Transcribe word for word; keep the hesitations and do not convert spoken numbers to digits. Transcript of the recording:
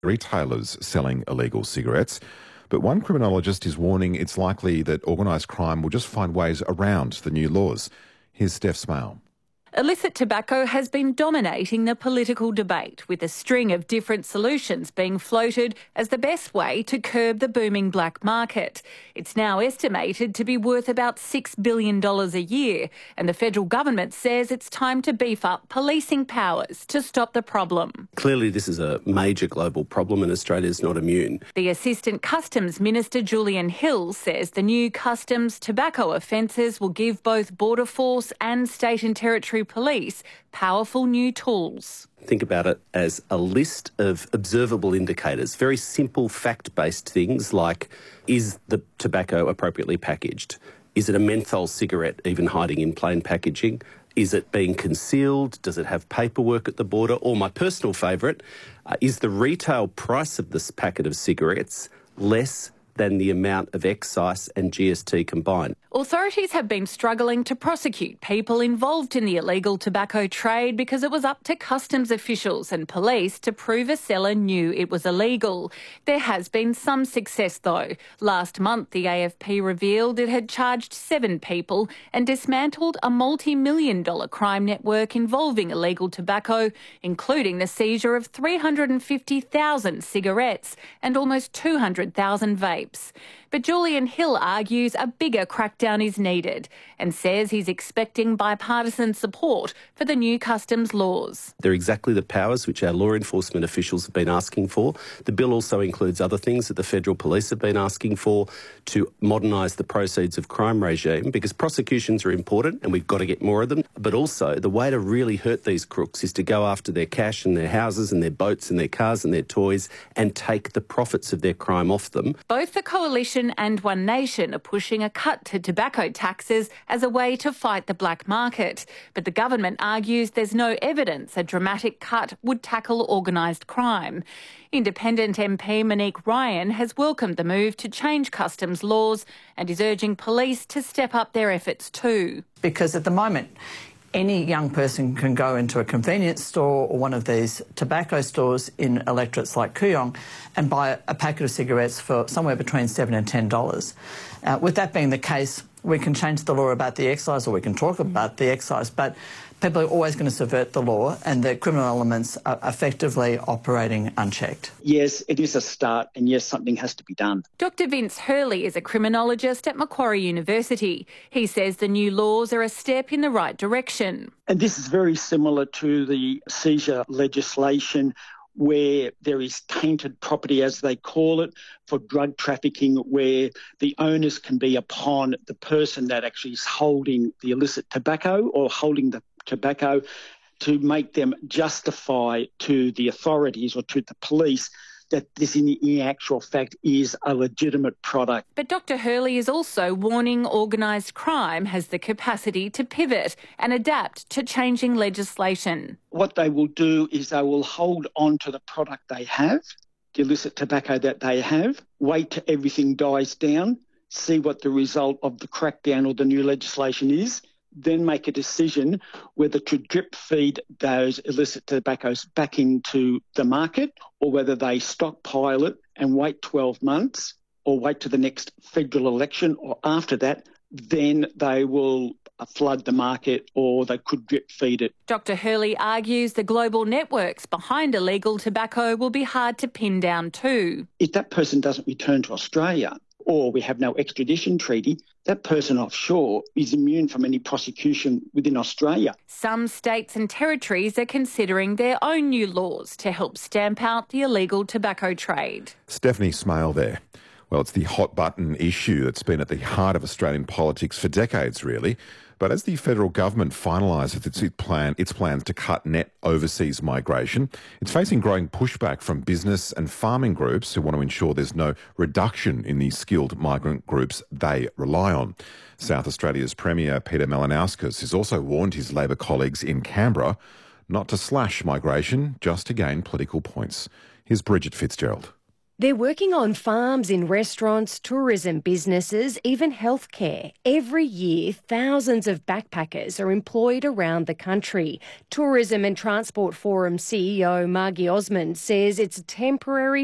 retailers selling illegal cigarettes. But one criminologist is warning it's likely that organised crime will just find ways around the new laws. Here's Steph Smale. Illicit tobacco has been dominating the political debate, with a string of different solutions being floated as the best way to curb the booming black market. It's now estimated to be worth about six billion dollars a year, and the federal government says it's time to beef up policing powers to stop the problem. Clearly this is a major global problem and Australia is not immune. The Assistant Customs Minister Julian Hill says the new customs tobacco offences will give both Border Force and state and territory police powerful new tools. Think about it as a list of observable indicators, very simple fact-based things like, is the tobacco appropriately packaged? Is it a menthol cigarette even hiding in plain packaging? Is it being concealed? Does it have paperwork at the border? Or my personal favourite, uh, is the retail price of this packet of cigarettes less than the amount of excise and G S T combined? Authorities have been struggling to prosecute people involved in the illegal tobacco trade because it was up to customs officials and police to prove a seller knew it was illegal. There has been some success though. Last month, the A F P revealed it had charged seven people and dismantled a multi-million dollar crime network involving illegal tobacco, including the seizure of three hundred fifty thousand cigarettes and almost two hundred thousand vapes. But Julian Hill argues a bigger crackdown is needed and says he's expecting bipartisan support for the new customs laws. They're exactly the powers which our law enforcement officials have been asking for. The bill also includes other things that the federal police have been asking for to modernise the proceeds of crime regime, because prosecutions are important and we've got to get more of them. But also the way to really hurt these crooks is to go after their cash and their houses and their boats and their cars and their toys and take the profits of their crime off them. Both the Coalition and One Nation are pushing a cut to tobacco taxes as a way to fight the black market. But the government argues there's no evidence a dramatic cut would tackle organised crime. Independent M P Monique Ryan has welcomed the move to change customs laws and is urging police to step up their efforts too. Because at the moment, any young person can go into a convenience store or one of these tobacco stores in electorates like Kooyong and buy a packet of cigarettes for somewhere between seven and ten dollars. Uh, with that being the case, we can change the law about the excise, or we can talk about the excise, but people are always going to subvert the law and the criminal elements are effectively operating unchecked. Yes, it is a start, and yes, something has to be done. Doctor Vince Hurley is a criminologist at Macquarie University. He says the new laws are a step in the right direction. And this is very similar to the seizure legislation, where there is tainted property, as they call it, for drug trafficking, where the onus can be upon the person that actually is holding the illicit tobacco or holding the tobacco to make them justify to the authorities or to the police that this in, in actual fact is a legitimate product. But Doctor Hurley is also warning organised crime has the capacity to pivot and adapt to changing legislation. What they will do is they will hold on to the product they have, the illicit tobacco that they have, wait till everything dies down, see what the result of the crackdown or the new legislation is, then make a decision whether to drip feed those illicit tobaccos back into the market or whether they stockpile it and wait twelve months or wait to the next federal election, or after that, then they will flood the market or they could drip feed it. Doctor Hurley argues the global networks behind illegal tobacco will be hard to pin down too. If that person doesn't return to Australia, or we have no extradition treaty, that person offshore is immune from any prosecution within Australia. Some states and territories are considering their own new laws to help stamp out the illegal tobacco trade. Stephanie Smale there. Well, it's the hot button issue that's been at the heart of Australian politics for decades, really. But as the federal government finalises its plan, its plans to cut net overseas migration, it's facing growing pushback from business and farming groups who want to ensure there's no reduction in the skilled migrant groups they rely on. South Australia's Premier Peter Malinauskas has also warned his Labor colleagues in Canberra not to slash migration just to gain political points. Here's Bridget Fitzgerald. They're working on farms, in restaurants, tourism businesses, even healthcare. Every year, thousands of backpackers are employed around the country. Tourism and Transport Forum C E O Margie Osmond says it's a temporary